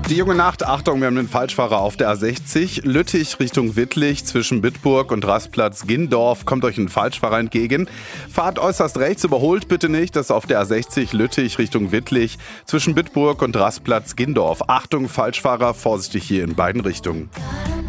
Die junge Nacht, Achtung, wir haben den Falschfahrer auf der A60. Lüttich Richtung Wittlich zwischen Bitburg und Rastplatz Gindorf kommt euch ein Falschfahrer entgegen. Fahrt äußerst rechts, überholt bitte nicht. Das ist auf der A60 Lüttich Richtung Wittlich zwischen Bitburg und Rastplatz Gindorf. Achtung, Falschfahrer, vorsichtig hier in beiden Richtungen.